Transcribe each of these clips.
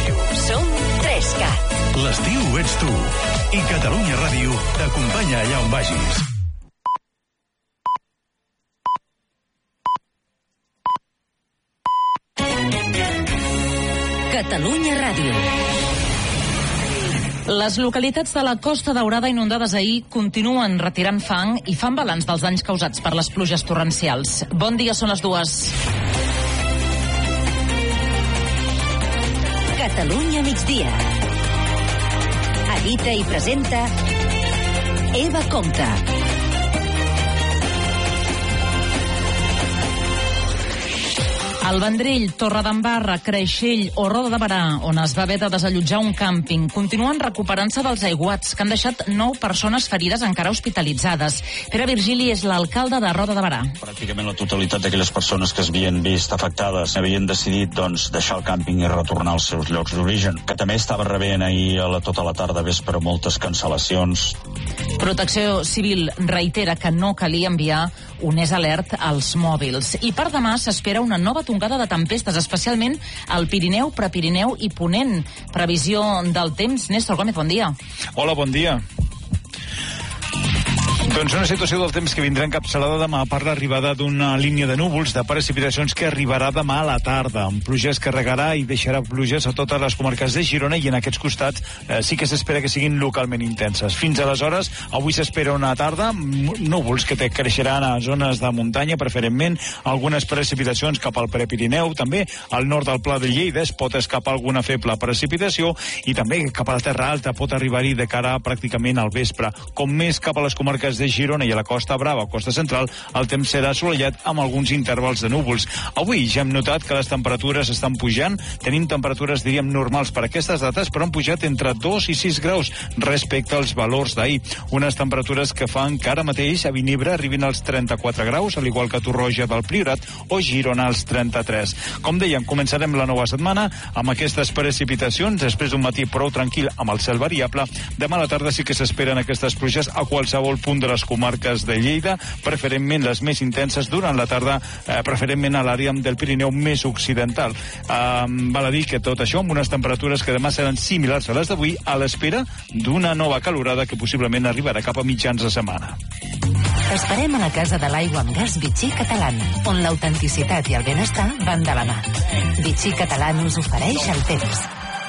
Ràdio. Som 3CAT. L'estiu ets tu. I Catalunya Ràdio t'acompanya allà on vagis. Catalunya Ràdio. Les localitats de la Costa Daurada inundades ahir continuen retirant fang i fan balanç dels danys causats per les pluges torrencials. Bon dia, són les 2. Catalunya migdia. Edita i presenta Eva Compte. El Vendrell, Torredembarra, Creixell o Roda de Berà, on es va haver de desallotjar un càmping, continuen recuperant-se dels aiguats, que han deixat 9 persones ferides encara hospitalitzades. Pere Virgili és l'alcalde de Roda de Berà. Pràcticament la totalitat d'aquelles persones que es havien vist afectades havien decidit deixar el càmping i retornar als seus llocs d'origen, que també estava rebent ahir tota la tarda vespre moltes cancel·lacions. Protecció Civil reitera que no calia enviar un alert als mòbils. I per demà s'espera una nova tongada de tempestes, especialment al Pirineu, Prepirineu i Ponent. Previsió del temps, Néstor Gómez, bon dia. Hola, bon dia. Doncs una situació del temps que vindrà encapçalada demà per l'arribada d'una línia de núvols de precipitacions que arribarà demà a la tarda, amb pluges que regarà i deixarà pluges a totes les comarques de Girona, i en aquests costats sí que s'espera que siguin localment intenses. Fins aleshores, avui s'espera una tarda, núvols que creixeran a zones de muntanya, preferentment algunes precipitacions cap al Prepirineu, també al nord del Pla de Lleida es pot escapar alguna feble precipitació, i també cap a la Terra Alta pot arribar-hi de cara pràcticament al vespre. Com més cap a les comarques de Girona i a la Costa Brava, Costa Central, el temps serà assolellat amb alguns intervals de núvols. Avui ja hem notat que les temperatures estan pujant, tenim temperatures, diríem, normals per aquestes dates, però han pujat entre 2 i 6 graus respecte als valors d'ahir. Unes temperatures que fan que ara mateix a Vinebre arribin als 34 graus, al igual que Torroja del Priorat o Girona als 33. Com dèiem, començarem la nova setmana amb aquestes precipitacions, després d'un matí prou tranquil amb el cel variable. Demà a la tarda sí que s'esperen aquestes pluges a qualsevol punt de les comarques de Lleida, preferentment les més intenses durant la tarda, preferentment a l'àrea del Pirineu més occidental. Val a dir que tot això amb unes temperatures que demà seran similars a les d'avui, a l'espera d'una nova calorada que possiblement arribarà cap a mitjans de setmana. T'esperem a la Casa de l'Aigua amb Gas Vichy Catalán, on l'autenticitat i el benestar van de la mà. Vichy Catalán us ofereix el temps.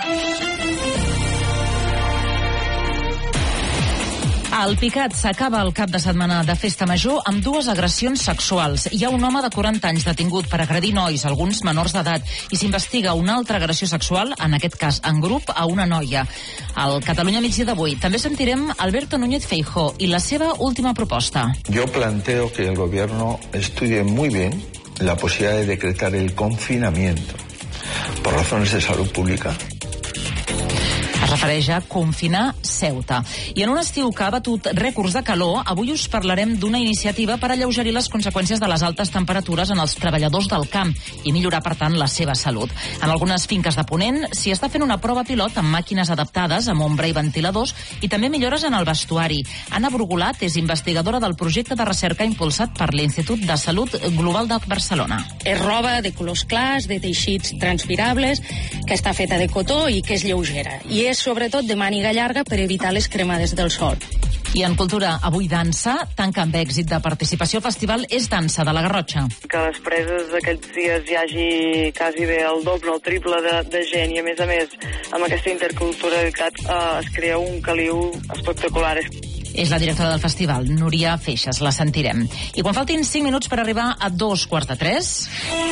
Al Picat s'acaba el cap de setmana de festa major amb 2 agressions sexuals. Hi ha un home de 40 anys detingut per agredir nois, alguns menors d'edat, i s'investiga una altra agressió sexual, en aquest cas en grup, a una noia. Al Catalunya migdia d'avui també sentirem Alberto Núñez Feijóo i la seva última proposta. Yo planteo que el gobierno estudie muy bien la posibilidad de decretar el confinamiento por razones de salud pública. Es refereix a confinar Ceuta. I en un estiu que ha batut rècords de calor, avui us parlarem d'una iniciativa per alleugerir les conseqüències de les altes temperatures en els treballadors del camp i millorar, per tant, la seva salut. En algunes finques de Ponent s'hi està fent una prova pilot amb màquines adaptades, amb ombra i ventiladors, i també millores en el vestuari. Anna Brugulat és investigadora del projecte de recerca impulsat per l'Institut de Salut Global de Barcelona. És roba de colors clars, de teixits transpirables, que està feta de cotó i que és lleugera. I és sobretot de màniga llarga per evitar les cremades del sol. I en cultura, avui dansa, tanca amb èxit de participació al festival És Dansa de la Garrotxa. Que a les preses aquests dies hi hagi quasi bé el doble o el triple de gent, i a més, amb aquesta interculturalitat es crea un caliu espectacular. És la directora del festival, Núria Feixas, la sentirem. I quan faltin 5 minuts per arribar a 2:45...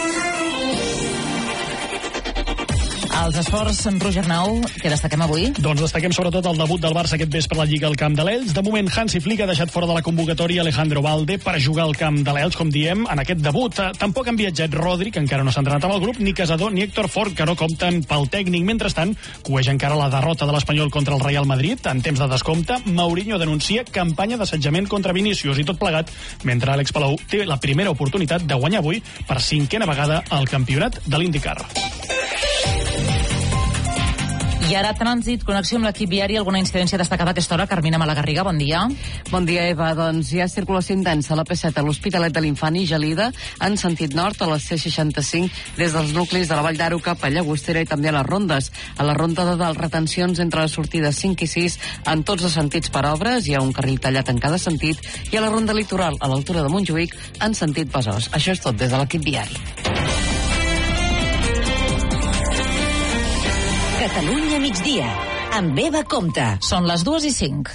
Els esports, Roger Arnau, què destaquem avui? Doncs destaquem sobretot el debut del Barça aquest vespre a la Lliga al Camp de l'Elx. De moment, Hansi Flick ha deixat fora de la convocatòria Alejandro Balde per jugar al Camp de l'Elx, com diem, en aquest debut. Tampoc han viatjat Rodri, que encara no s'ha entrenat amb el grup, ni Casador ni Héctor Fort, que no compten pel tècnic. Mentrestant, cueix encara la derrota de l'Espanyol contra el Real Madrid. En temps de descompte, Mourinho denuncia campanya d'assetjament contra Vinícius, i tot plegat mentre Àlex Palou té la primera oportunitat de guanyar avui per 5a vegada el campionat de l'IndyCar. I ara trànsit, connexió amb l'equip viari, alguna incidència destacada a aquesta hora. Carmina Malagarriga, bon dia. Bon dia, Eva. Doncs hi ha circulació intensa a la P7 a l'Hospitalet de l'Infant i Gelida, en sentit nord a la C65, des dels nuclis de la Vall d'Aro cap a Llagostera i també a les rondes. A la ronda de dalt, retencions entre les sortides 5 i 6 en tots els sentits per obres, hi ha un carril tallat en cada sentit, i a la ronda litoral, a l'altura de Montjuïc, en sentit Besòs. Això és tot des de l'equip viari. Catalunya migdia, amb Eva Compte. Són les 2:05.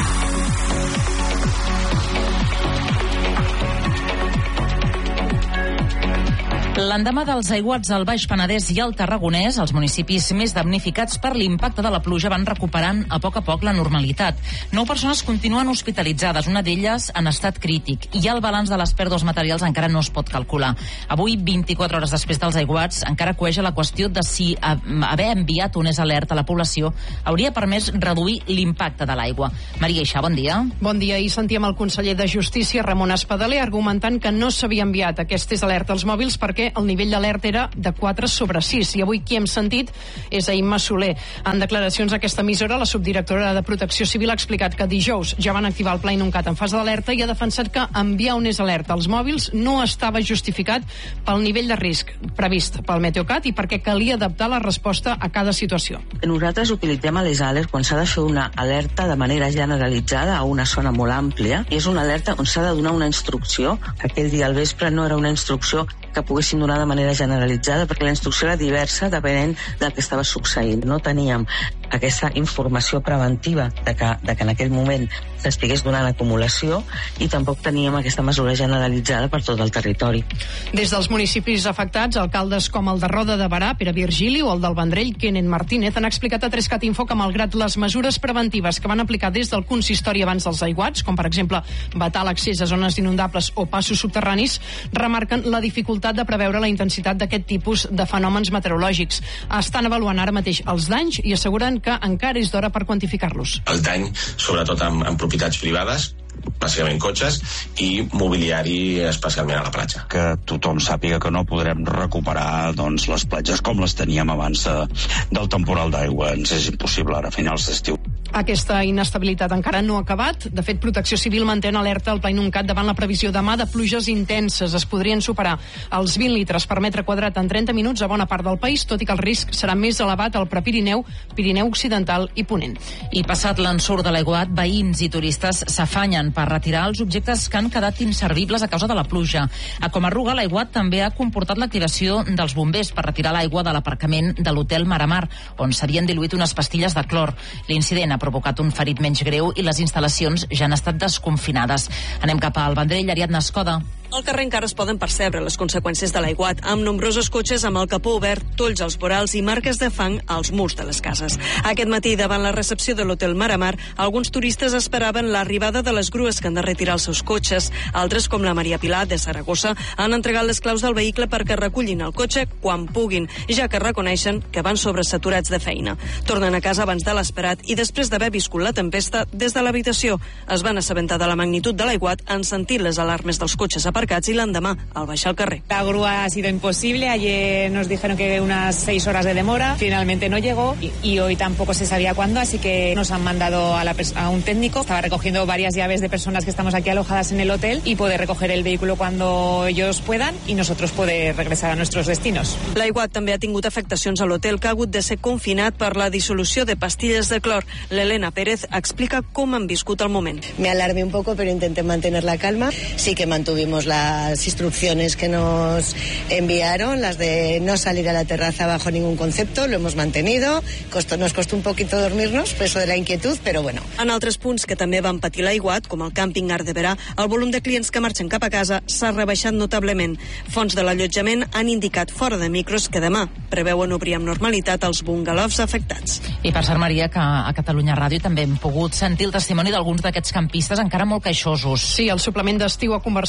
L'endemà dels aiguats al Baix Penedès i al Tarragonès, els municipis més damnificats per l'impacte de la pluja van recuperant a poc la normalitat. 9 persones continuen hospitalitzades, una d'elles en estat crític, i el balanç de les pèrdues materials encara no es pot calcular. Avui, 24 hores després dels aiguats, encara cueja la qüestió de si haver enviat un alert a la població hauria permès reduir l'impacte de l'aigua. Maria Ixà, bon dia. Bon dia. Ahir sentíem el conseller de Justícia, Ramon Espadaler, argumentant que no s'havia enviat aquest alert als mòbils perquè el nivell d'alert era de 4/6. I avui qui hem sentit és a Imma Soler. En declaracions a aquesta emissora, la subdirectora de Protecció Civil ha explicat que dijous ja van activar el Pla Inuncat en fase d'alerta i ha defensat que enviar un alert als mòbils no estava justificat pel nivell de risc previst pel Meteocat i perquè calia adaptar la resposta a cada situació. Nosaltres utilitzem les alertes quan s'ha de fer una alerta de manera generalitzada a una zona molt àmplia, i és una alerta on s'ha de donar una instrucció. Aquell dia al vespre no era una instrucció que poguessin donar de manera generalitzada, perquè la instrucció era diversa depenent del que estava succeint. No teníem aquesta informació preventiva de que en aquell moment s'estigués donant acumulació, i tampoc teníem aquesta mesura generalitzada per tot el territori. Des dels municipis afectats, alcaldes com el de Roda de Berà, Pere Virgili, o el del Vendrell, Kenen Martínez, han explicat a 3cat Info que malgrat les mesures preventives que van aplicar des del consistori abans dels aiguats, com per exemple vetar l'accés a zones inundables o passos subterranis, remarquen la dificultat de preveure la intensitat d'aquest tipus de fenòmens meteorològics. Estan avaluant ara mateix els danys i asseguren que encara és d'hora per quantificar-los. El dany, sobretot en propietats privades, bàsicament cotxes, i mobiliari, especialment a la platja. Que tothom sàpiga que no podrem recuperar les platges com les teníem abans del temporal d'aigua. Ens és impossible ara a finals d'estiu. Aquesta inestabilitat encara no ha acabat. De fet, Protecció Civil manté en alerta el Pla Inuncat davant la previsió demà de pluges intenses. Es podrien superar els 20 litres per metre quadrat en 30 minuts a bona part del país, tot i que el risc serà més elevat al Prepirineu, Pirineu Occidental i Ponent. I passat l'ensurt de l'aiguat, veïns i turistes s'afanyen per retirar els objectes que han quedat inservibles a causa de la pluja. A Comarruga, l'aiguat també ha comportat l'activació dels bombers per retirar l'aigua de l'aparcament de l'hotel Maramar, on s'havien diluït unes pastilles de clor. L'incident ha provocat un ferit menys greu i les instal·lacions ja han estat desconfinades. Anem cap al Vendrell, Ariadna Escoda. Al carrer encara es poden percebre les conseqüències de l'aiguat, amb nombrosos cotxes amb el capó obert, tolls als vorals i marques de fang als murs de les cases. Aquest matí, davant la recepció de l'hotel Maramar, alguns turistes esperaven l'arribada de les grues que han de retirar els seus cotxes. Altres, com la Maria Pilar de Saragossa, han entregat les claus del vehicle perquè recullin el cotxe quan puguin, ja que reconeixen que van sobresaturats de feina. Tornen a casa abans de l'esperat i després d'haver viscut la tempesta, des de l'habitació es van assabentar de la magnitud de l'aiguat en sentir les alarmes dels cotxes aparcats i l'endemà al baixar al carrer. La grúa ha sido imposible. Ayer nos dijeron que unas 6 horas de demora. Finalmente no llegó y hoy tampoco se sabía cuándo, así que nos han mandado a un técnico. Estaba recogiendo varias llaves de personas que estamos aquí alojadas en el hotel y poder recoger el vehículo cuando ellos puedan y nosotros poder regresar a nuestros destinos. L'aiguat també ha tingut afectacions a l'hotel, que ha hagut de ser confinat per la dissolució de pastilles de clor. L'Helena Pérez explica com han viscut el moment. Me alarmé un poco, pero intenté mantener la calma. Sí que mantuvimos las instrucciones que nos enviaron, las de no salir a la terraza bajo ningún concepto, lo hemos mantenido. Nos costó un poquito dormirnos, por eso de la inquietud, pero bueno. En altres punts que també van patir l'aiguat, com el càmping Arc de Berà, el volum de clients que marxen cap a casa s'ha rebaixat notablement. Fonts de l'allotjament han indicat fora de micros que demà preveuen obrir amb normalitat els bungalows afectats. I per cert, Maria, que a Catalunya Ràdio també hem pogut sentir el testimoni d'alguns d'aquests campistes encara molt queixosos. Sí, el suplement d'estiu ha conversat amb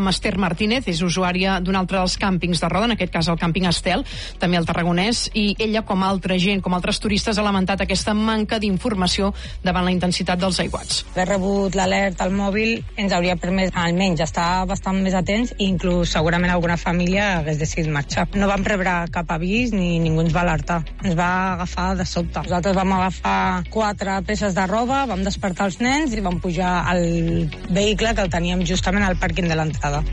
amb Esther Martínez, és usuària d'un altre dels càmpings de Roda, en aquest cas el càmping Estel, també al Tarragonès, i ella, com altra gent, com altres turistes, ha lamentat aquesta manca d'informació davant la intensitat dels aiguats. Haver rebut l'alerta al mòbil ens hauria permès almenys estar bastant més atents i inclús segurament alguna família hagués decidit marxar. No vam rebre cap avís ni ningú ens va alertar. Ens va agafar de sobte. Nosaltres vam agafar 4 peces de roba, vam despertar els nens i vam pujar al vehicle que el teníem justament al pàrquing de l'entrada.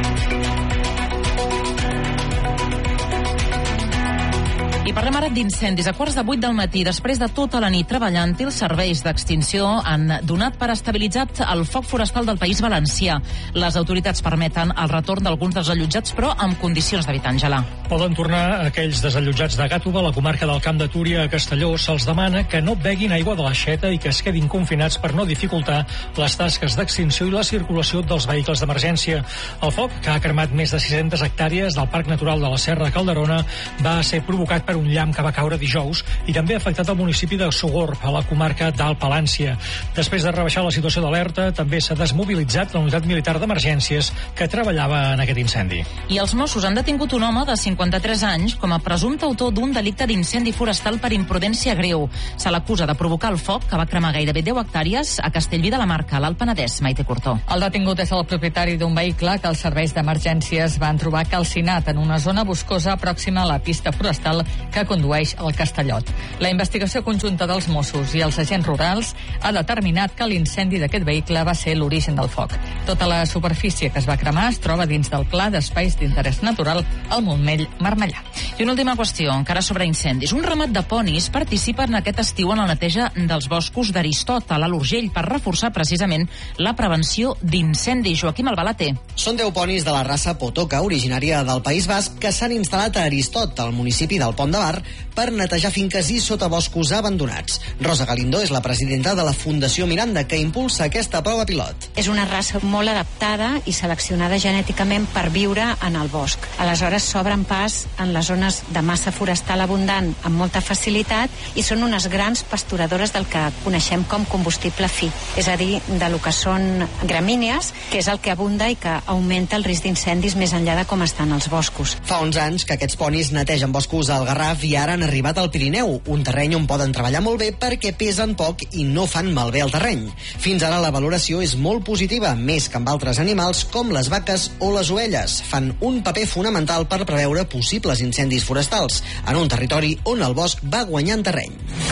I parlem ara d'incendis. A 7:45 del matí, després de tota la nit treballant-hi, els serveis d'extinció han donat per estabilitzat el foc forestal del País Valencià. Les autoritats permeten el retorn d'alguns dels allotjats, però amb condicions d'evitar, Àngela. Poden tornar aquells desallotjats de Gàtova, la comarca del Camp de Túria, a Castelló. Se'ls demana que no beguin aigua de l'aixeta i que es quedin confinats per no dificultar les tasques d'extinció i la circulació dels vehicles d'emergència. El foc, que ha cremat més de 600 hectàrees del Parc Natural de la Serra de Calderona, va ser provocat per un llamp que va caure dijous i també ha afectat el municipi de Sogorb, a la comarca d'Alt Palància. Després de rebaixar la situació d'alerta, també s'ha desmobilitzat la unitat militar d'emergències que treballava en aquest incendi. I els Mossos han detingut un home de 53 anys com a presumpte autor d'un delicte d'incendi forestal per imprudència greu. Se l'acusa de provocar el foc que va cremar gairebé 10 hectàrees a Castellví de la Marca, a l'Alt Penedès. Maite Cortó. El detingut és el propietari d'un vehicle que els serveis d'emergències van trobar calcinat en una zona boscosa pròxima a la pista forestal que condueix al Castellot. La investigació conjunta dels Mossos i els agents rurals ha determinat que l'incendi d'aquest vehicle va ser l'origen del foc. Tota la superfície que es va cremar es troba dins del Pla d'Espais d'Interès Natural al Montmell-Marmellà. I una última qüestió, encara sobre incendis. Un ramat de ponis participa en aquest estiu en la neteja dels boscos d'Aristot, a l'Alt Urgell, per reforçar precisament la prevenció d'incendis. Joaquim Albalaté. Són 10 ponis de la raça Potoca, originària del País Basc, que s'han instal·lat a Aristot, al municipi del Pont de Bar, per netejar finques i sotaboscos abandonats. Rosa Galindo és la presidenta de la Fundació Miranda, que impulsa aquesta prova pilot. És una raça molt adaptada i seleccionada genèticament per viure en el bosc. Aleshores s'obren pas en les zones de massa forestal abundant amb molta facilitat i són unes grans pasturadores del que coneixem com combustible fi, és a dir, de lo que són gramínies, que és el que abunda i que augmenta el risc d'incendis més enllà de com estan els boscos. Fa 11 anys que aquests ponis netegen boscos al Garraf i ara han arribat al Pirineu, un terreny on poden treballar molt bé perquè pesen poc i no fan malbé el terreny. Fins ara la valoració és molt positiva, més que amb altres animals com les vaques o les ovelles. Fan un paper fonamental per preveure possibles incendis forestals en un territori on el bosc va guanyant terreny.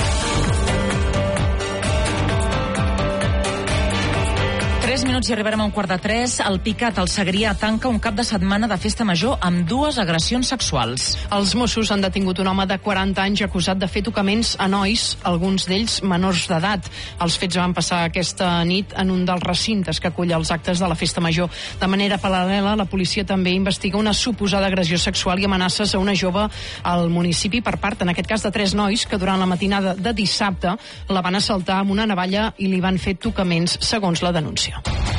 3 minuts i arribarem a 2:45. El Picat, al Segrià, tanca un cap de setmana de festa major amb 2 agressions sexuals. Els Mossos han detingut un home de 40 anys acusat de fer tocaments a nois, alguns d'ells menors d'edat. Els fets van passar aquesta nit en un dels recintes que acull els actes de la festa major. De manera paral·lela, la policia també investiga una suposada agressió sexual i amenaces a una jove al municipi per part, en aquest cas, de 3 nois que durant la matinada de dissabte la van assaltar amb una navalla i li van fer tocaments, segons la denúncia.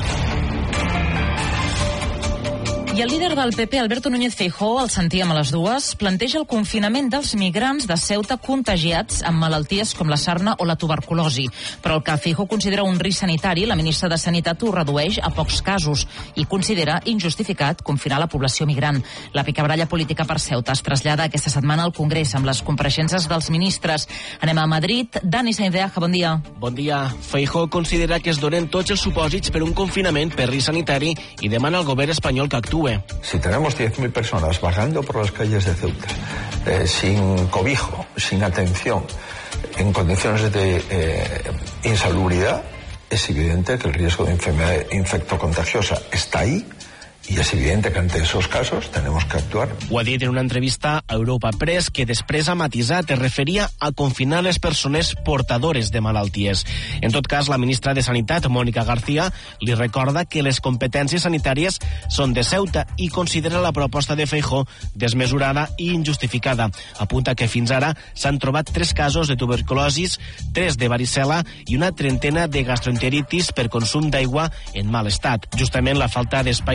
I el líder del PP, Alberto Núñez Feijóo, el sentíem a les 2, planteja el confinament dels migrants de Ceuta contagiats amb malalties com la sarna o la tuberculosi. Però el que Feijóo considera un risc sanitari, la ministra de Sanitat ho redueix a pocs casos i considera injustificat confinar la població migrant. La picabaralla política per Ceuta es trasllada aquesta setmana al Congrés amb les compareixences dels ministres. Anem a Madrid. Dani Sainz-Deaja, bon dia. Bon dia. Feijóo considera que es donen tots els supòsits per un confinament per risc sanitari i demana al govern espanyol que actuï. Si tenemos 10.000 personas vagando por las calles de Ceuta, sin cobijo, sin atención, en condiciones de insalubridad, es evidente que el riesgo de enfermedad infectocontagiosa está ahí. I és evident que ante esos casos tenemos que actuar. Ho ha dit en una entrevista a Europa Press, que després ha matisat, es referia a confinar les persones portadores de malalties. En tot cas, la ministra de Sanitat, Mónica García, li recorda que les competències sanitàries són de Ceuta i considera la proposta de Feijóo desmesurada i injustificada. Apunta que fins ara s'han trobat 3 casos de tuberculosis, 3 de varicel·la i una trentena de gastroenteritis per consum d'aigua en mal estat. Justament la falta d'espais salubres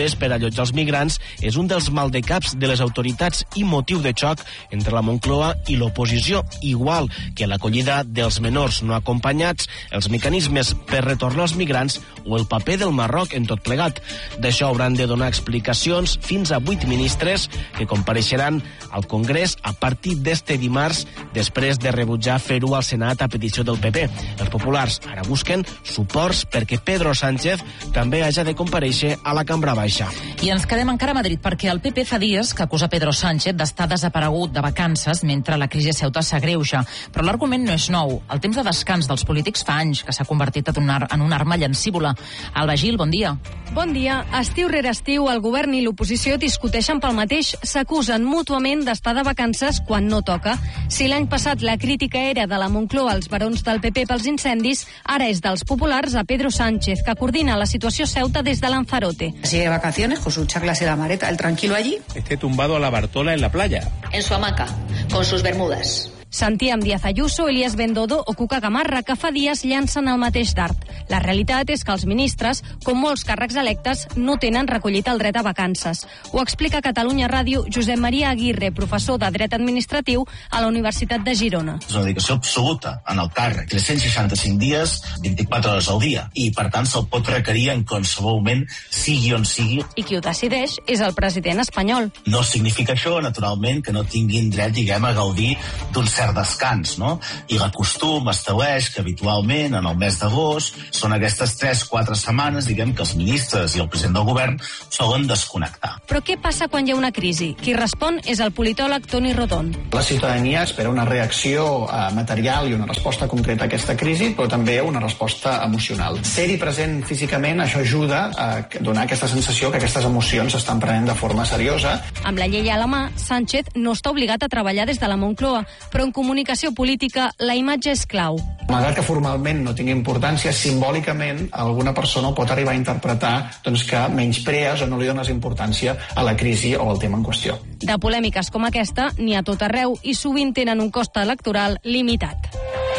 mesures per allotjar els migrants és un dels maldecaps de les autoritats i motiu de xoc entre la Moncloa i l'oposició, igual que l'acollida dels menors no acompanyats, els mecanismes per retornar els migrants o el paper del Marroc en tot plegat. D'això hauran de donar explicacions fins a 8 ministres que compareixeran al Congrés a partir d'este dimarts, després de rebutjar fer-ho al Senat a petició del PP. Els populars ara busquen suports perquè Pedro Sánchez també haja de comparèixer a la Cambra Baixa. I ens quedem encara a Madrid perquè el PP fa dies que acusa Pedro Sánchez d'estar desaparegut de vacances mentre la crisi a Ceuta s'agreuja. Però l'argument no és nou. El temps de descans dels polítics fa anys que s'ha convertit en una arma llancívola. Alba Gil, bon dia. Bon dia. Estiu rere estiu, el govern i l'oposició discuteixen pel mateix. S'acusen mútuament d'estar de vacances quan no toca. Si l'any passat la crítica era de la Moncloa als barons del PP pels incendis, ara és dels populars a Pedro Sánchez, que coordina la situació a Ceuta des de Lanzarote. Sigue de vacaciones con sus chaclas y la maleta, el tranquilo allí. Esté tumbado a la Bartola en la playa. En su hamaca, con sus bermudas. Sentíem Díaz Ayuso, Elías Bendodo o Cuca Gamarra, que fa dies llancen el mateix dart. La realitat és que els ministres, com molts càrrecs electes, no tenen recollit el dret a vacances. Ho explica a Catalunya Ràdio Josep Maria Aguirre, professor de Dret Administratiu a la Universitat de Girona. És una dedicació absoluta en el càrrec, 365 dies, 24 hores al dia, i per tant se'l pot requerir en qualsevol moment, sigui on sigui. I qui ho decideix és el president espanyol. No significa això, naturalment, que no tinguin dret, diguem, a gaudir d'un cert descans, no? I el costum estableix que habitualment en el mes d'agost són aquestes 3-4 setmanes, diguem, que els ministres i el president del govern solen desconnectar. Però què passa quan hi ha una crisi? Qui respon és el politòleg Toni Rodon. La ciutadania espera una reacció material i una resposta concreta a aquesta crisi, però també una resposta emocional. Ser-hi present físicament, això ajuda a donar aquesta sensació que aquestes emocions s'estan prenent de forma seriosa. Amb la llei a la mà, Sánchez no està obligat a treballar des de la Moncloa, però en comunicació política la imatge és clau. Malgrat que formalment no tingui importància, simbòlicament alguna persona pot arribar a interpretar que menysprees o no li dones importància a la crisi o al tema en qüestió. De polèmiques com aquesta n'hi ha tot arreu i sovint tenen un cost electoral limitat.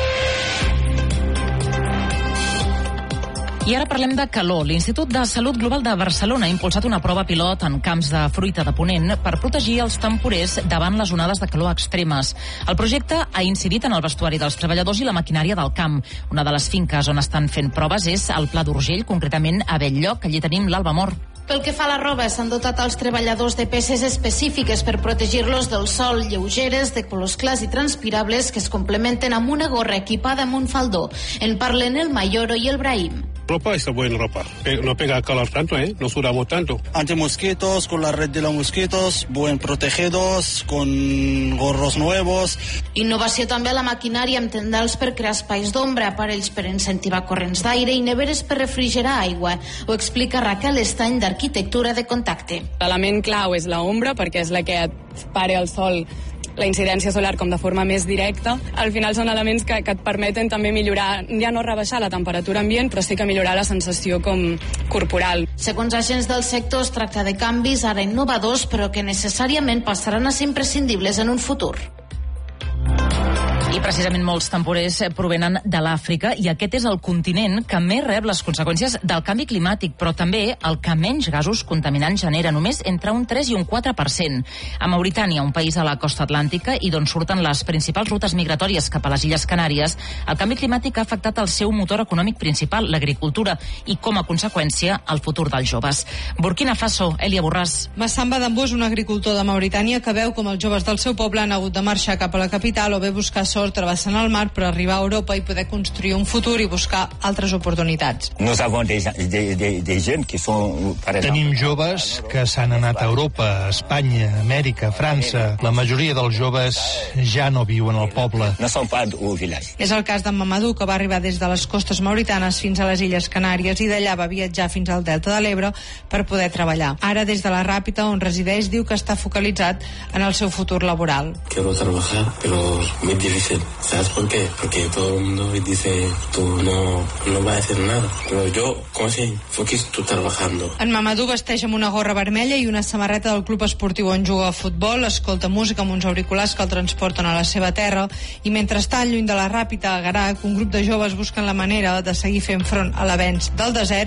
I ara parlem de calor. L'Institut de Salut Global de Barcelona ha impulsat una prova pilot en camps de fruita de Ponent per protegir els temporers davant les onades de calor extremes. El projecte ha incidit en el vestuari dels treballadors i la maquinària del camp. Una de les finques on estan fent proves és al Pla d'Urgell, concretament a Belllloc. Allí tenim l'Alba Mor. Pel que fa a la roba, s'han dotat els treballadors de peces específiques per protegir-los del sol, lleugeres, de colors clars i transpirables que es complementen amb una gorra equipada amb un faldó. En parlen el Mayoro i el Brahim. Ropa es buena ropa, no pega calor tanto, no sudamos tanto. Antimosquitos, con la red de los mosquitos, buen protegidos, con gorros nuevos. Innovació també a la maquinària amb tendals per crear espais d'ombra, aparells per incentivar corrents d'aire i neveres per refrigerar aigua. Ho explica Raquel Estany d'Arquitectura de Contacte. L'element clau és l'ombra, perquè és la que et pare el sol, la incidència solar com de forma més directa. Al final són elements que et permeten també millorar, ja no rebaixar la temperatura ambient, però sí que millorar la sensació com corporal. Segons agents del sector, es tracta de canvis ara innovadors, però que necessàriament passaran a ser imprescindibles en un futur. I precisament molts temporers provenen de l'Àfrica i aquest és el continent que més rep les conseqüències del canvi climàtic, però també el que menys gasos contaminants genera, només entre un 3 i un 4%. A Mauritània, un país a la costa atlàntica i d'on surten les principals rutes migratòries cap a les Illes Canàries, el canvi climàtic ha afectat el seu motor econòmic principal, l'agricultura, i com a conseqüència el futur dels joves. Burkina Faso, Elia Borràs. Massamba Dambó és un agricultor de Mauritània que veu com els joves del seu poble han hagut de marxar cap a la capital o bé buscar sort travessant el mar per arribar a Europa i poder construir un futur i buscar altres oportunitats. Tenim joves que s'han anat a Europa, a Espanya, a Amèrica, a França. La majoria dels joves ja no viuen al poble. És el cas d'en Mamadou, que va arribar des de les costes mauritanes fins a les Illes Canàries i d'allà va viatjar fins al Delta de l'Ebre per poder treballar. Ara, des de la Ràpita, on resideix, diu que està focalitzat en el seu futur laboral. Quiero trabajar, pero muy difícil. ¿Sabes por qué? Porque todo el mundo dice, tú no vas a hacer nada. Pero yo, ¿cómo así? Porque estoy trabajando. En Mamadou vesteix amb una gorra vermella i una samarreta del club esportiu on juga a futbol, escolta música amb uns auriculars que el transporten a la seva terra i mentrestant, lluny de la Ràpita, a Garac, un grup de joves busquen la manera de seguir fent front a l'avenç del desert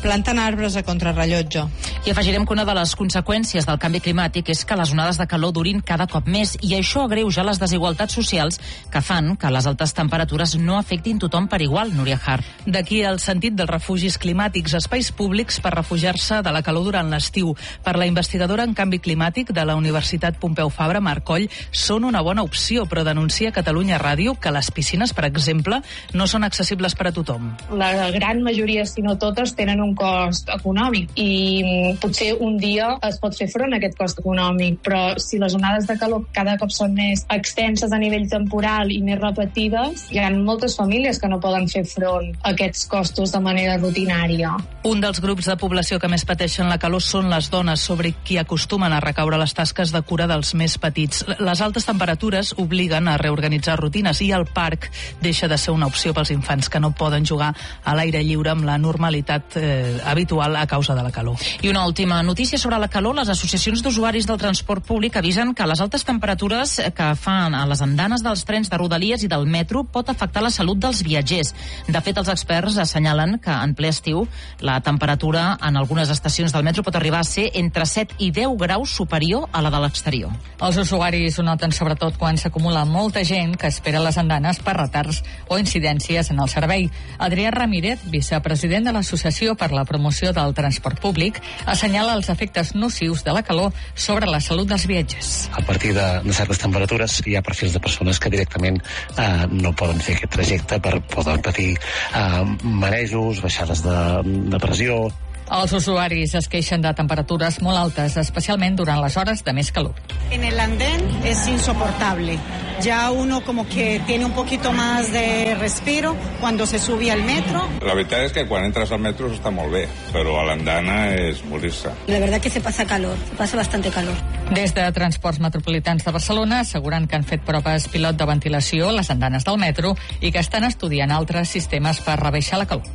plantant arbres a contrarrellotge. I afegirem que una de les conseqüències del canvi climàtic és que les onades de calor durin cada cop més i això agreuja les desigualtats socials que fan que les altes temperatures no afectin tothom per igual, Núria Hart. D'aquí el sentit dels refugis climàtics, espais públics per refugiar-se de la calor durant l'estiu. Per la investigadora en canvi climàtic de la Universitat Pompeu Fabra, Marc Coll, són una bona opció, però denuncia a Catalunya Ràdio que les piscines, per exemple, no són accessibles per a tothom. La gran majoria, si no totes, tenen un cost econòmic i potser un dia es pot fer front a aquest cost econòmic, però si les onades de calor cada cop són més extenses a nivell temporal i més repetides, hi ha moltes famílies que no poden fer front a aquests costos de manera rutinària. Un dels grups de població que més pateixen la calor són les dones, sobre qui acostumen a recaure les tasques de cura dels més petits. Les altes temperatures obliguen a reorganitzar rutines i el parc deixa de ser una opció pels infants que no poden jugar a l'aire lliure amb la normalitat habitual a causa de la calor. I una última notícia sobre la calor. Les associacions d'usuaris del transport públic avisen que les altes temperatures que fan a les andanes dels trens de Rodalies i del metro pot afectar la salut dels viatgers. De fet, els experts assenyalen que en ple estiu la temperatura en algunes estacions del metro pot arribar a ser entre 7 i 10 graus superior a la de l'exterior. Els usuaris ho noten sobretot quan s'acumula molta gent que espera les andanes per retards o incidències en el servei. Adrià Ramírez, vicepresident de l'Associació per la Promoció del Transport Públic, assenyala els efectes nocius de la calor sobre la salut dels viatgers. A partir de certes temperatures hi ha perfils de persones que directament no poden fer aquest trajecte per poder patir marejos, baixades de pressió. Els usuaris es queixen de temperatures molt altes, especialment durant les hores de més calor. En el andén es insoportable. Ya uno como que tiene un poquito más de respiro cuando se sube al metro. La veritat és que quan entres al metro està molt bé, però a l'andana és morir-se. La verdad que se pasa calor, se pasa bastante calor. Des de Transports Metropolitans de Barcelona asseguren que han fet proves pilot de ventilació a les andanes del metro i que estan estudiant altres sistemes per rebaixar la calor.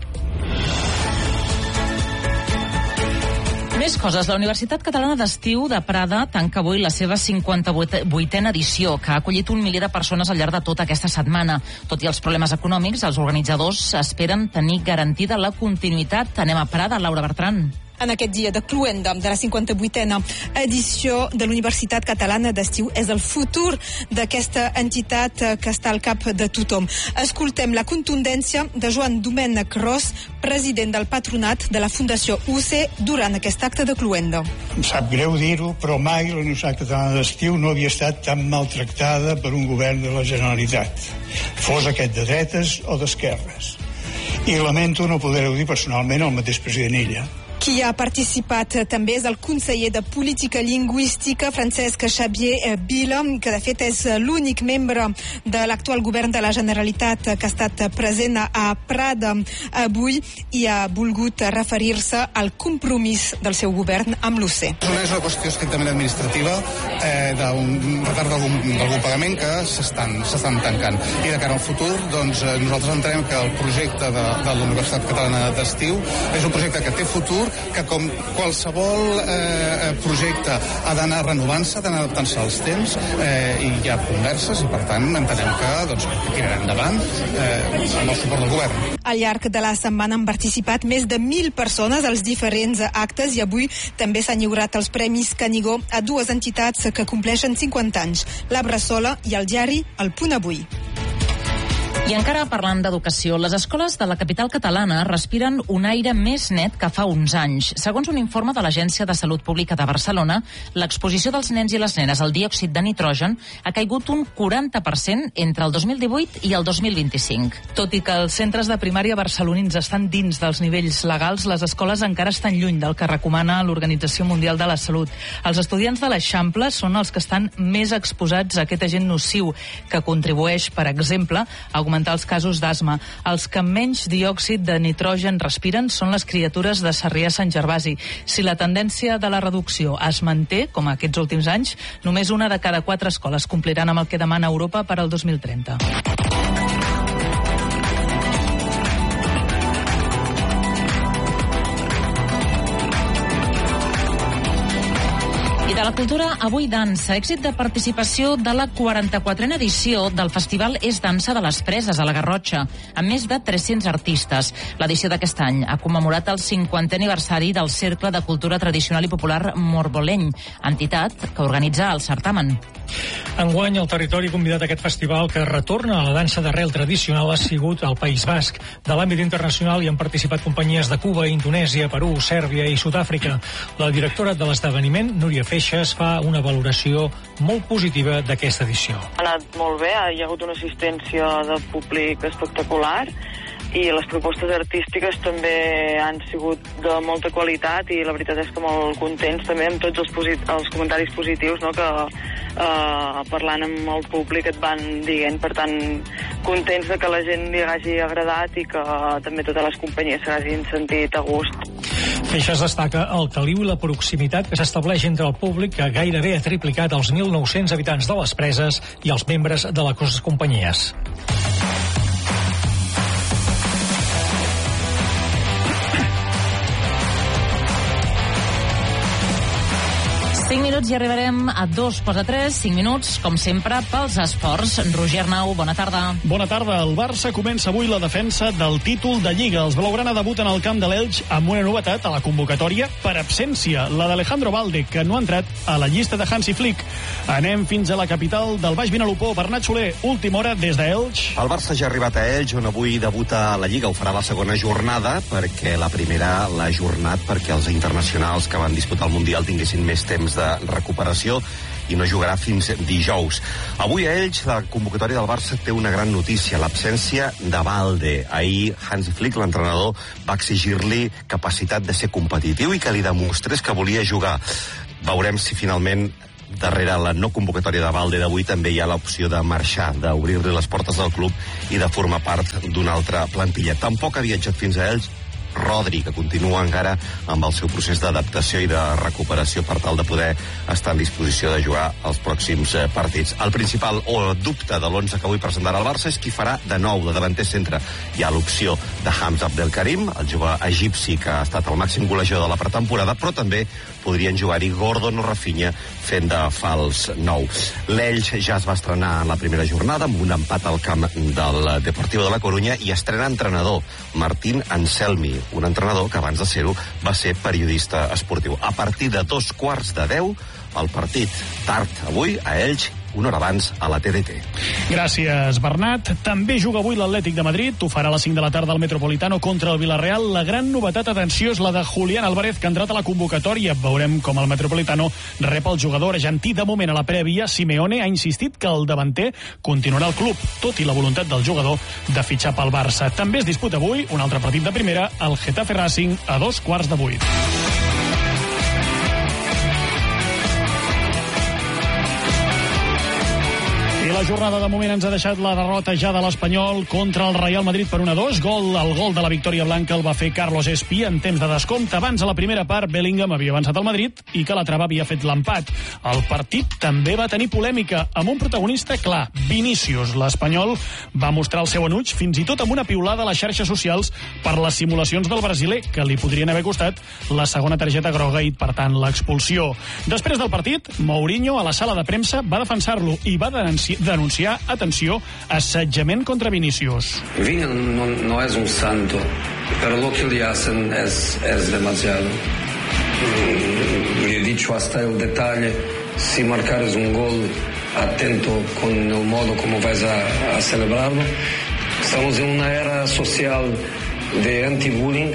Més coses. La Universitat Catalana d'Estiu de Prada tanca avui la seva 58a edició, que ha acollit 1 milió de persones al llarg de tota aquesta setmana. Tot i els problemes econòmics, els organitzadors esperen tenir garantida la continuïtat. Anem a Prada, Laura Bertran. En aquest dia de cloenda de la 58a edició de l'Universitat Catalana d'Estiu és el futur d'aquesta entitat que està al cap de tothom. Escoltem la contundència de Joan Domènec Ros, president del patronat de la Fundació UC, durant aquest acte de cloenda. Em sap greu dir-ho, però mai la Universitat Catalana d'Estiu no havia estat tan maltractada per un govern de la Generalitat, fos aquest de dretes o d'esquerres. I lamento no poder-ho dir personalment al mateix president Illa. Qui ha participat també és el conseller de Política Lingüística, Francesc Xavier Vila, que de fet és l'únic membre de l'actual govern de la Generalitat que ha estat present a Prada avui i ha volgut referir-se al compromís del seu govern amb l'UC. No és una qüestió estrictament administrativa d'un retard d'algun pagament que s'estan tancant. I de cara al futur, doncs, nosaltres entenem que el projecte de la Universitat Catalana d'Estiu és un projecte que té futur, que com qualsevol projecte ha d'anar renovant-se, ha d'anar adaptant-se als temps, i hi ha converses i per tant entenem que tirarem endavant amb el suport del govern. Al llarg de la setmana han participat més de 1.000 persones als diferents actes i avui també s'han lliurat els Premis Canigó a dues entitats que compleixen 50 anys, la Bressola i el diari El Punt Avui. I encara parlant d'educació, les escoles de la capital catalana respiren un aire més net que fa uns anys. Segons un informe de l'Agència de Salut Pública de Barcelona, l'exposició dels nens i les nenes al diòxid de nitrogen ha caigut un 40% entre el 2018 i el 2025. Tot i que els centres de primària barcelonins estan dins dels nivells legals, les escoles encara estan lluny del que recomana l'Organització Mundial de la Salut. Els estudiants de l'Eixample són els que estan més exposats a aquest agent nociu, que contribueix, per exemple, a augmentar els casos d'asma. Els que menys diòxid de nitrogen respiren són les criatures de Sarrià-Sant Gervasi. Si la tendència de la reducció es manté, com aquests últims anys, només 1 de cada 4 escoles compliran amb el que demana Europa per al 2030. I de la cultura, avui dansa. Èxit de participació de la 44a edició del Festival És Dansa de les Preses, a la Garrotxa, amb més de 300 artistes. L'edició d'aquest any ha commemorat el 50è aniversari del Cercle de Cultura Tradicional i Popular Morboleny, entitat que organitza el certamen. Enguany, el territori convidat a aquest festival, que retorna a la dansa d'arrel tradicional, ha sigut el País Basc. De l'àmbit internacional hi han participat companyies de Cuba, Indonèsia, Perú, Sèrbia i Sud-àfrica. La directora de l'esdeveniment, Núria Feixas, fa una valoració molt positiva d'aquesta edició. Ha anat molt bé, hi ha hagut una assistència de públic espectacular i les propostes artístiques també han sigut de molta qualitat i la veritat és que molt contents també amb tots els comentaris positius, no?, que parlant amb el públic et van dient. Per tant, contents de que la gent li hagi agradat i que també totes les companyies s'hagin sentit a gust. Feixas destaca el caliu i la proximitat que s'estableix entre el públic, que gairebé ha triplicat els 1.900 habitants de les Preses i els membres de les companyies. I arribarem a 2:45, 5 minuts, com sempre, pels esports. Roger Arnau, bona tarda. Bona tarda. El Barça comença avui la defensa del títol de Lliga. Els blaugrana debuten al camp de l'Elx amb una novetat a la convocatòria per absència, la d'Alejandro Balde, que no ha entrat a la llista de Hansi Flick. Anem fins a la capital del Baix Vinalopó. Bernat Soler, última hora des d'Elx. El Barça ja ha arribat a Elx, on avui debuta a la Lliga. Ho farà la segona jornada, perquè la primera l'ha ajornat perquè els internacionals que van disputar el Mundial tinguessin més temps de recuperació i no jugarà fins dijous. Avui a Elx la convocatòria del Barça té una gran notícia, l'absència de Balde. Ahir Hansi Flick, l'entrenador, va exigir-li capacitat de ser competitiu i que li demostrés que volia jugar. Veurem si finalment darrere la no convocatòria de Balde d'avui també hi ha l'opció de marxar, d'obrir-li les portes del club i de formar part d'una altra plantilla. Tampoc ha viatjat fins a Elx Rodri, que continua encara amb el seu procés d'adaptació i de recuperació per tal de poder estar en disposició de jugar els pròxims partits. El principal dubte de l'11 que avui presentarà el Barça és qui farà de nou de davanter centre. Hi ha l'opció de Hamza Abdelkarim, el jove egipci que ha estat el màxim golejador de la pretemporada, però també podrien jugar-hi Gordon o Rafinha fent de fals nou. L'Elx ja es va estrenar en la primera jornada amb un empat al camp del Deportivo de la Corunya i estrena entrenador, Martín Anselmi, un entrenador que abans de ser-ho va ser periodista esportiu. A partir de 9:15, el partit tard avui a Elx, una hora abans a la TDT. Gràcies, Bernat. També juga avui l'Atlètic de Madrid. Ho farà a les 5 de la tarda al Metropolitano contra el Villarreal. La gran novetat, atenció, és la de Julián Álvarez, que ha entrat a la convocatòria. Veurem com el Metropolitano rep el jugador argentí. De moment, a la prèvia, Simeone ha insistit que el davanter continuarà al club, tot i la voluntat del jugador de fitxar pel Barça. També es disputa avui un altre partit de primera, el Getafe Racing, a 7:15. I la jornada de moment ens ha deixat la derrota ja de l'Espanyol contra el Real Madrid per 1-2. El gol de la victòria blanca el va fer Carlos Espí en temps de descompte. Abans, a la primera part, Bellingham havia avançat al Madrid i Calatrava havia fet l'empat. El partit també va tenir polèmica, amb un protagonista clar, Vinícius. L'Espanyol va mostrar el seu enuig, fins i tot amb una piulada a les xarxes socials per les simulacions del brasiler, que li podrien haver costat la segona targeta groga i, per tant, l'expulsió. Després del partit, Mourinho, a la sala de premsa, va defensar-lo i va denunciar, atenció, assetjament contra Vinícius. Vini no es un santo, pero lo que le hacen es demasiado. Le he dicho hasta el detalle, si marcares un gol, atento con el modo como vas a celebrarlo. Estamos en una era social de anti-bullying.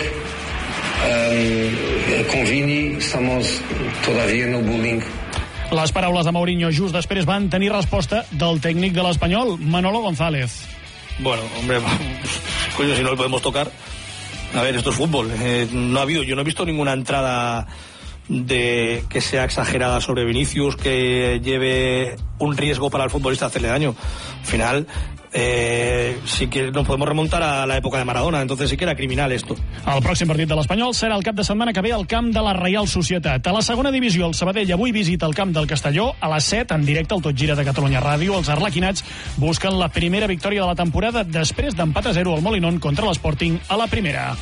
Con Vini estamos todavía en el bullying. Les paraules de Mourinho just després van tenir resposta del tècnic de l'Espanyol, Manolo González. Bueno, hombre, coño, si no le podemos tocar. A ver, esto es fútbol. Yo no he visto ninguna entrada de que sea exagerada sobre Vinicius, que lleve un riesgo para el futbolista hacerle daño. Al final, sí que nos podemos remontar a la època de Maradona, entonces sí que era criminal esto. El pròxim partit de l'Espanyol serà el cap de setmana que ve al camp de la Reial Societat. A la segona divisió, el Sabadell avui visita el camp del Castelló a les 7, en directe al Tot Gira de Catalunya Ràdio. Els arlequinats busquen la primera victòria de la temporada després d'empat a 0 al Molinón contra l'Sporting a la primera.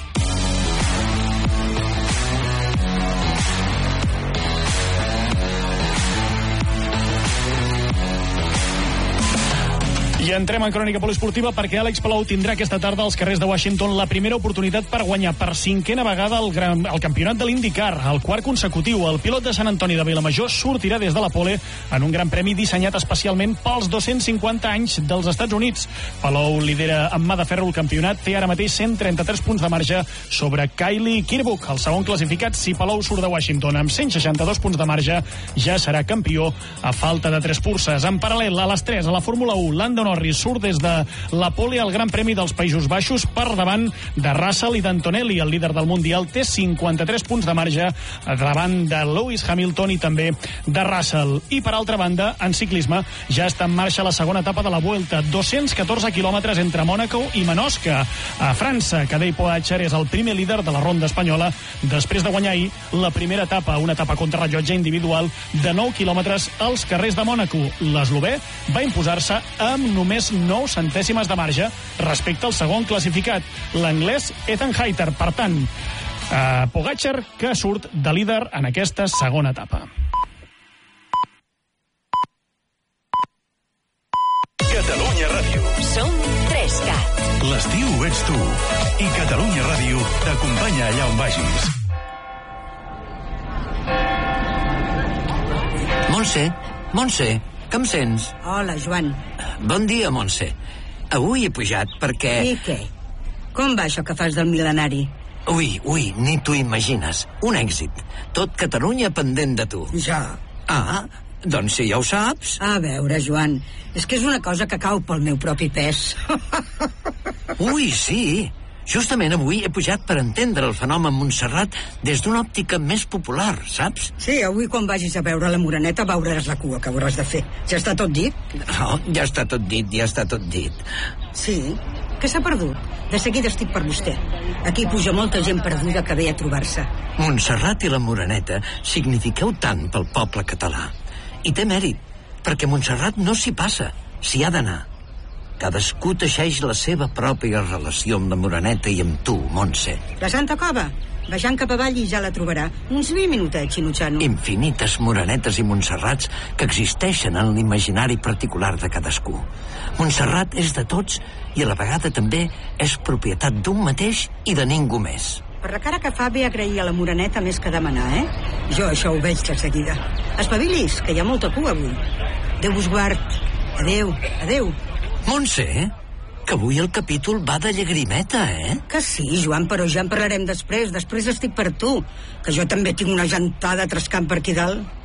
I entrem en crònica poliesportiva perquè Àlex Palou tindrà aquesta tarda als carrers de Washington la primera oportunitat per guanyar per 5a vegada el campionat de l'IndyCar, el quart consecutiu. El pilot de Sant Antoni de Vilamajor sortirà des de la pole en un gran premi dissenyat especialment pels 250 anys dels Estats Units. Palou lidera amb mà de ferro el campionat, té ara mateix 133 punts de marge sobre Kylie Kirkwood, el segon classificat. Si Palou surt de Washington amb 162 punts de marge, ja serà campió a falta de 3 curses. En paral·lel, a les 3, a la Fórmula 1, Lando Norris surt des de la pole al Gran Premi dels Països Baixos per davant de Russell i d'Antonelli. El líder del Mundial té 53 punts de marge davant de Lewis Hamilton i també de Russell. I per altra banda, en ciclisme, ja està en marxa la segona etapa de la Vuelta. 214 quilòmetres entre Mònaco i Manosca, a França. Tadej Pogačar és el primer líder de la ronda espanyola després de guanyar ahir la primera etapa, una etapa contrarrellotge individual de 9 quilòmetres als carrers de Mònaco. L'eslovè va imposar-se amb només 9 centèsimes de marge respecte al segon classificat, l'anglès Ethan Hayter. Per tant, Pogačar que surt de líder en aquesta segona etapa. Catalunya Ràdio. Som 3CAT. L'estiu ets tu. I Catalunya Ràdio t'acompanya allà on vagis. Montse, que em sents? Hola, Joan. Bon dia, Montse. Avui he pujat perquè... I què? Com va això que fas del mil·lenari? Ui, ni t'ho imagines. Un èxit. Tot Catalunya pendent de tu. Ja. Ah, doncs si ja ho saps. A veure, Joan, és que és una cosa que cau pel meu propi pes. Ui, sí. Justament avui he pujat per entendre el fenomen Montserrat des d'una òptica més popular, saps? Sí, avui quan vagis a veure la Moreneta veuràs la cua que hauràs de fer. Ja està tot dit? No, ja està tot dit. Sí? Què s'ha perdut? De seguida estic per vostè. Aquí puja molta gent perduda que ve a trobar-se. Montserrat i la Moreneta signifiqueu tant pel poble català. I té mèrit, perquè Montserrat no s'hi passa, s'hi ha d'anar. Cadascú teixeix la seva pròpia relació amb la Moreneta i amb tu, Montse. La Santa Cova? Baixant cap avall i ja la trobarà. Uns 20 minutets, xinutxano. Infinites Morenetes i Montserrats que existeixen en l'imaginari particular de cadascú. Montserrat és de tots i a la vegada també és propietat d'un mateix i de ningú més. Per la cara que fa, ve a agrair a la Moreneta més que demanar, eh? Jo això ho veig de seguida. Espavilis, que hi ha molta cua avui. Déu vos guard. Adéu. Montse, que avui el capítol va de llagrimeta, eh? Que sí, Joan, però ja en parlarem després. Després estic per tu, que jo també tinc una gentada trascant per aquí dalt.